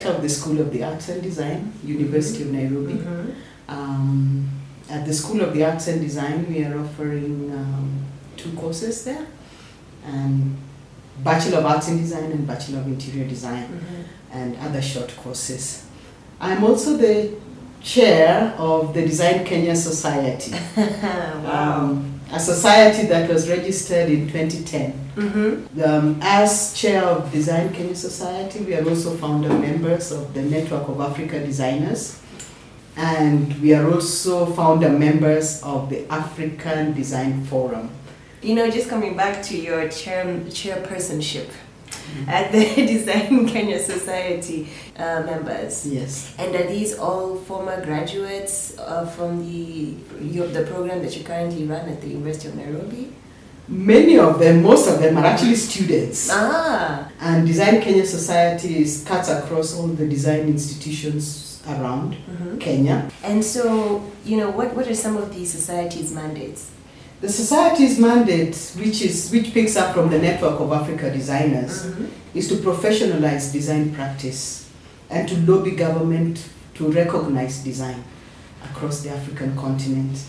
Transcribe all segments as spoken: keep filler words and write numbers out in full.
of the School of the Arts and Design, University of Nairobi. Mm-hmm. Um, at the School of the Arts and Design, we are offering um, two courses there, and Bachelor of Arts in Design and Bachelor of Interior Design, mm-hmm. and other short courses. I'm also the chair of the Design Kenya Society. Wow. Um, a society that was registered in twenty ten. Mm-hmm. Um, as chair of Design Kenya Society, we are also founder members of the Network of Africa Designers, and we are also founder members of the African Design Forum. You know, just coming back to your chair, chairpersonship mm-hmm. at the Design Kenya Society uh, members. Yes. And are these all former graduates uh, from the your, the program that you currently run at the University of Nairobi? Many of them, most of them are actually students. Ah. And Design Kenya Society is cuts across all the design institutions around mm-hmm. Kenya. And so, you know, what, what are some of these societies' mandates? The society's mandate, which is which picks up from the Network of Africa Designers, mm-hmm. is to professionalize design practice and to lobby government to recognize design across the African continent.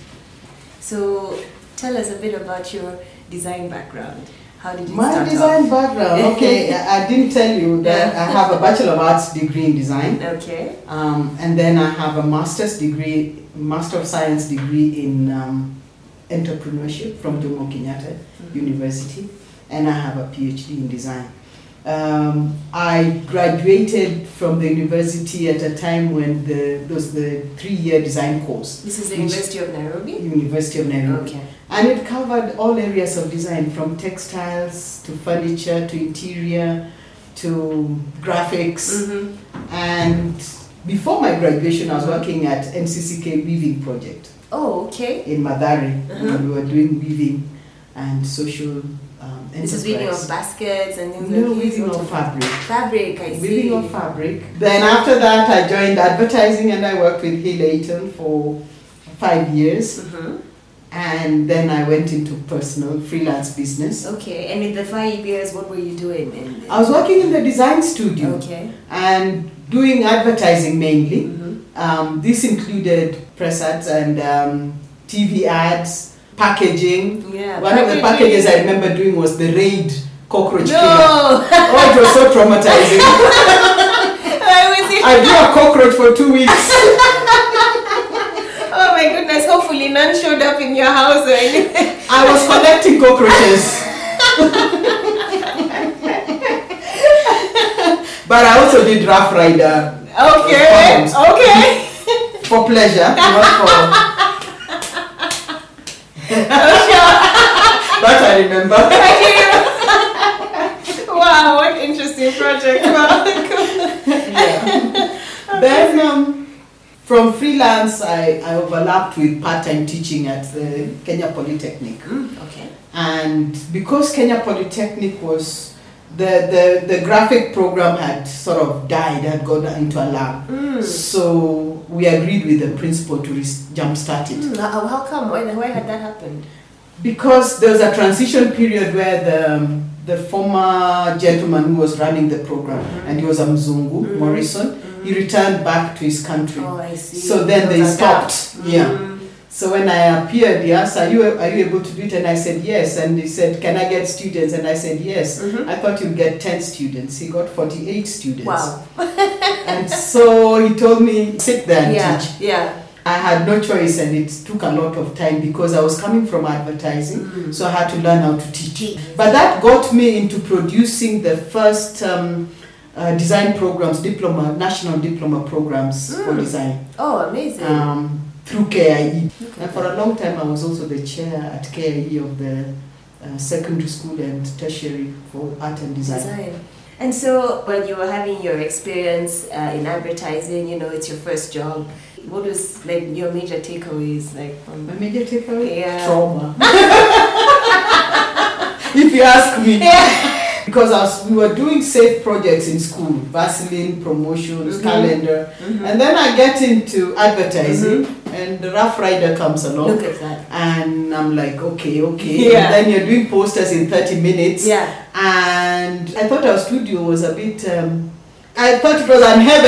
So tell us a bit about your design background. How did you My start design off? background, okay, I, I didn't tell you that I have a Bachelor of Arts degree in design. Okay. Um, and then I have a Master's degree, Master of Science degree in um, entrepreneurship from Jomo Kenyatta mm-hmm. University, and I have a PhD in design. Um, I graduated from the university at a time when the there was the three-year design course. This is the University of Nairobi? University of Nairobi. Okay. And it covered all areas of design, from textiles to furniture to interior to graphics. Mm-hmm. And before my graduation, I was working at N C C K Weaving Project. Oh, okay. In Mathare, uh-huh. and we were doing weaving and social um, This is weaving of baskets and things no, like this? weaving of fabric. Fabric, I see. Weaving of fabric. Then after that, I joined advertising and I worked with Hill Leighton for five years. Mm-hmm. And then I went into personal freelance business. Okay, and in the five years, what were you doing? In I was working in the design studio. Okay. And doing advertising mainly. Mm-hmm. Um, this included press ads and um, T V ads, packaging. Yeah, One of the packages I remember doing was the Raid cockroach no. killer. Oh, it was so traumatizing. I grew a cockroach for two weeks. Oh my goodness, hopefully none showed up in your house or anything. I was collecting cockroaches. But I also did Rough Rider. Okay, okay. For pleasure, not for... That I remember. Wow, what interesting project. Wow, cool. Yeah. Then um, from freelance, I, I overlapped with part-time teaching at the Kenya Polytechnic. Mm, okay. And because Kenya Polytechnic was, the, the, the graphic program had sort of died, had gone into a lab. Mm. So we agreed with the principal to re- jumpstart it. Mm, how, how come? Why, why had that happened? Because there was a transition period where the um, the former gentleman who was running the program, mm-hmm. and he was a Mzungu, mm-hmm. Morrison, mm-hmm. he returned back to his country. Oh, I see. So then they stopped. Mm-hmm. Yeah. So when I appeared, he asked, are you, are you able to do it? And I said, yes. And he said, can I get students? And I said, yes. Mm-hmm. I thought you'd get ten students. He got forty-eight students. Wow. And so he told me, sit there and yeah, teach. Yeah. I had no choice, and it took a lot of time because I was coming from advertising, mm. so I had to learn how to teach. But that got me into producing the first um, uh, design programs, diploma, national diploma programs mm. for design. Oh, amazing. Um, through K I E. And for a long time, I was also the chair at K I E of the uh, secondary school and tertiary for art and design. design. And so when you were having your experience uh, in advertising, you know, it's your first job. What was like your major takeaways? Like from my major takeaway? Yeah. Trauma. If you ask me. Yeah. Because I was, we were doing safe projects in school, Vaseline, promotions, mm-hmm. calendar. Mm-hmm. And then I get into advertising mm-hmm. and the Rough Rider comes along. Look at that. And I'm like, okay, okay. Yeah. And then you're doing posters in thirty minutes. Yeah. And I thought our studio was a bit, um, I thought it was unheavenly.